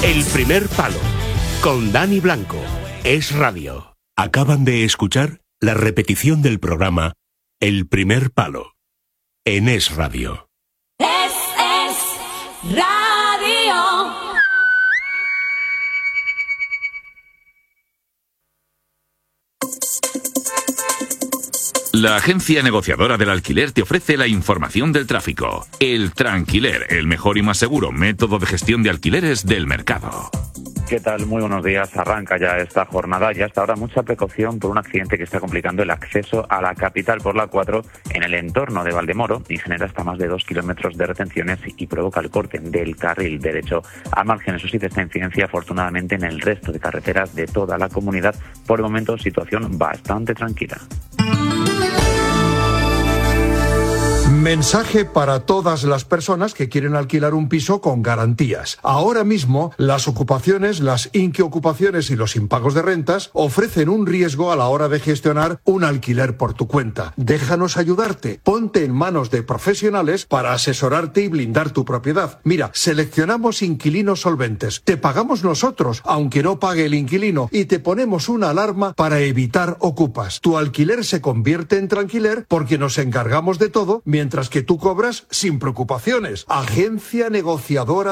El primer palo, con Dani Blanco, Es Radio. Acaban de escuchar la repetición del programa El primer palo, en Es Radio. Es Radio. La agencia negociadora del alquiler te ofrece la información del tráfico. El Tranquiler, el mejor y más seguro método de gestión de alquileres del mercado. ¿Qué tal? Muy buenos días. Arranca ya esta jornada y hasta ahora mucha precaución por un accidente que está complicando el acceso a la capital por la 4 en el entorno de Valdemoro y genera hasta más de 2 kilómetros de retenciones y provoca el corte del carril derecho. Al margen, eso sí, de esta incidencia, afortunadamente en el resto de carreteras de toda la comunidad, por el momento situación bastante tranquila. Mensaje para todas las personas que quieren alquilar un piso con garantías. Ahora mismo, las ocupaciones, las inquiocupaciones y los impagos de rentas ofrecen un riesgo a la hora de gestionar un alquiler por tu cuenta. Déjanos ayudarte. Ponte en manos de profesionales para asesorarte y blindar tu propiedad. Mira, seleccionamos inquilinos solventes. Te pagamos nosotros, aunque no pague el inquilino, y te ponemos una alarma para evitar ocupas. Tu alquiler se convierte en tranquiler porque nos encargamos de todo, mientras que tú cobras sin preocupaciones. Agencia negociadora